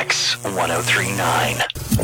X 1039.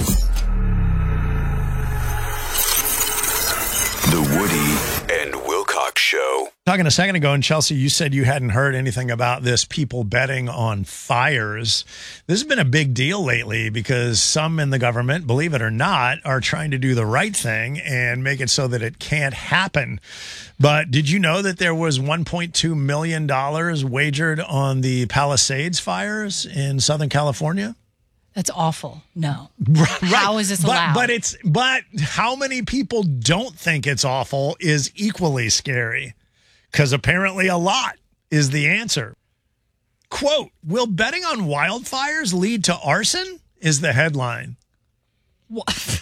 The Woody and Wilcox Show. Talking a second ago, and Chelsea, you said you hadn't heard anything about this, people betting on fires. This has been a big deal lately because some in the government, believe it or not, are trying to do the right thing and make it so that it can't happen. But did you know that there was $1.2 million wagered on the Palisades fires in Southern California? That's awful. No. Right. How is this allowed? But how many people don't think it's awful is equally scary, because apparently a lot is the answer. Quote, will betting on wildfires lead to arson? Is the headline. What?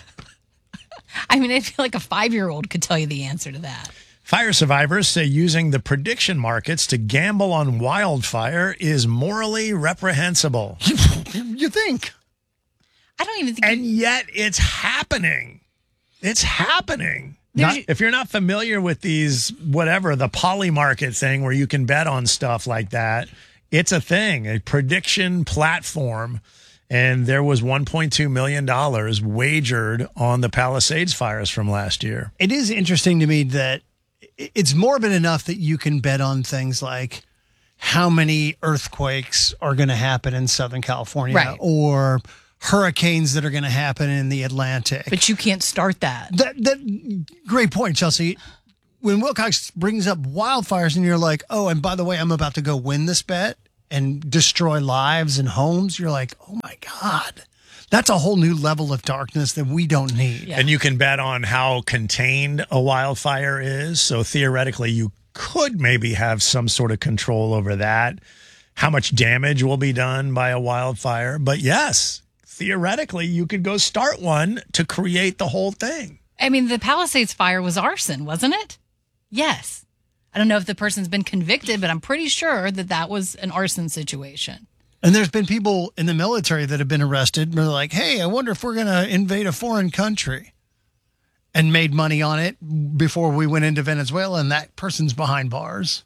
I mean, I feel like a 5-year-old could tell you the answer to that. Fire survivors say using the prediction markets to gamble on wildfire is morally reprehensible. You think? I don't even think. And yet it's happening. It's happening. If you're not familiar with these, the poly market thing where you can bet on stuff like that, it's a thing, a prediction platform. And there was $1.2 million wagered on the Palisades fires from last year. It is interesting to me that it's morbid enough that you can bet on things like how many earthquakes are going to happen in Southern California, right, or hurricanes that are going to happen in the Atlantic. But you can't start that. That great point, Chelsea. When Wilcox brings up wildfires and you're like, oh, and by the way, I'm about to go win this bet and destroy lives and homes, you're like, oh my God. That's a whole new level of darkness that we don't need. Yeah. And you can bet on how contained a wildfire is. So theoretically, you could maybe have some sort of control over that, how much damage will be done by a wildfire. But yes, theoretically, you could go start one to create the whole thing. I mean, the Palisades fire was arson, wasn't it? Yes. I don't know if the person's been convicted, but I'm pretty sure that was an arson situation. And there's been people in the military that have been arrested. And they're like, hey, I wonder if we're going to invade a foreign country, and made money on it before we went into Venezuela, and that person's behind bars.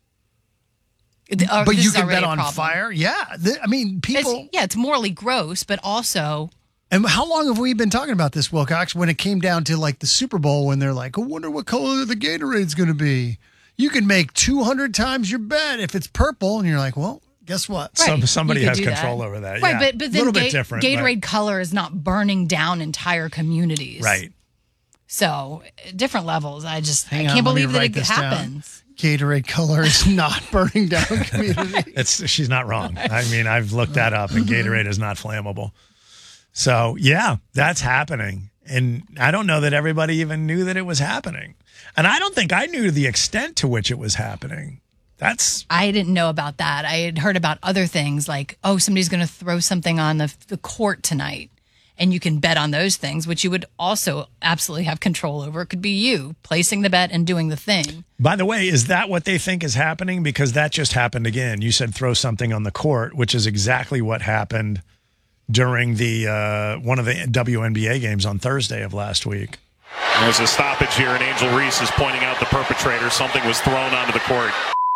But you can bet on fire? Yeah. I mean, people... It's morally gross, but also... And how long have we been talking about this, Wilcox, when it came down to like the Super Bowl, when they're like, I wonder what color the Gatorade's going to be. You can make 200 times your bet if it's purple. And you're like, well, guess what? Right. Somebody has control over that. Right, yeah. but then a little bit different, Gatorade color is not burning down entire communities. Right. So, different levels. I can't believe that it happens. Down. Gatorade color is not burning down communities. She's not wrong. I mean, I've looked that up, and Gatorade is not flammable. So, yeah, that's happening. And I don't know that everybody even knew that it was happening. And I don't think I knew the extent to which it was happening. I didn't know about that. I had heard about other things like, oh, somebody's going to throw something on the court tonight. And you can bet on those things, which you would also absolutely have control over. It could be you placing the bet and doing the thing. By the way, is that what they think is happening? Because that just happened again. You said throw something on the court, which is exactly what happened during the one of the WNBA games on Thursday of last week. There's a stoppage here, and Angel Reese is pointing out the perpetrator. Something was thrown onto the court.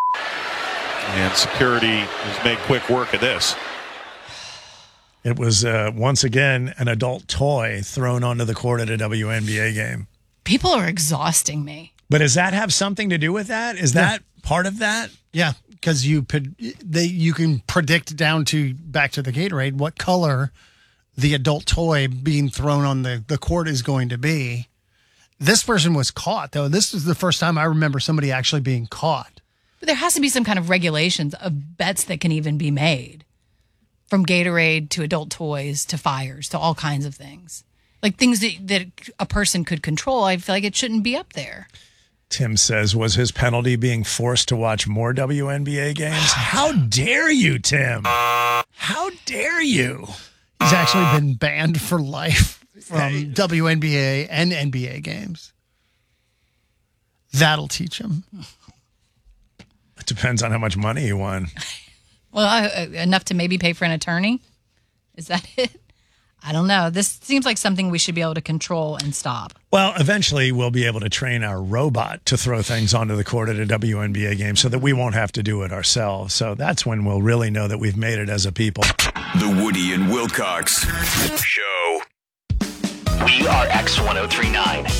And security has made quick work of this. It was, once again, an adult toy thrown onto the court at a WNBA game. People are exhausting me. But does that have something to do with that? Is that part of that? Yeah, because you can predict down to, back to the Gatorade, what color the adult toy being thrown on the court is going to be. This person was caught, though. This is the first time I remember somebody actually being caught. But there has to be some kind of regulations of bets that can even be made. From Gatorade to adult toys to fires to all kinds of things. Like things that a person could control, I feel like it shouldn't be up there. Tim says, was his penalty being forced to watch more WNBA games? How dare you, Tim? How dare you? He's actually been banned for life from WNBA and NBA games. That'll teach him. It depends on how much money he won. Well, enough to maybe pay for an attorney? Is that it? I don't know. This seems like something we should be able to control and stop. Well, eventually we'll be able to train our robot to throw things onto the court at a WNBA game so that we won't have to do it ourselves. So that's when we'll really know that we've made it as a people. The Woody and Wilcox Show. We are X1039.